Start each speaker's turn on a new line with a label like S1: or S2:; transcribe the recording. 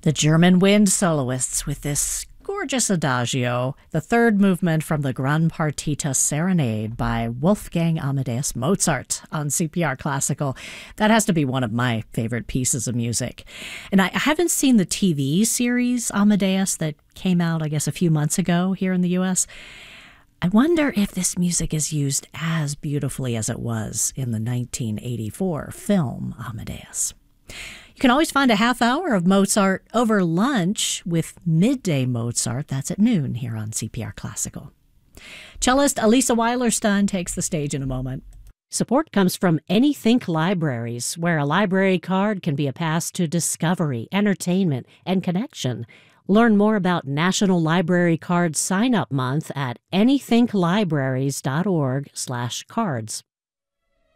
S1: The German wind soloists with this gorgeous adagio, the third movement from the Gran Partita Serenade by Wolfgang Amadeus Mozart on CPR Classical. That has to be one of my favorite pieces of music. And I haven't seen the TV series Amadeus that came out, I guess, a few months ago here in the U.S. I wonder if this music is used as beautifully as it was in the 1984 film Amadeus. You can always find a half hour of Mozart over lunch with Midday Mozart. That's at noon here on CPR Classical. Cellist Elisa Weilerstein takes the stage in a moment.
S2: Support comes from Anythink Libraries, where a library card can be a pass to discovery, entertainment, and connection. Learn more about National Library Card Sign-Up Month at anythinklibraries.org/cards.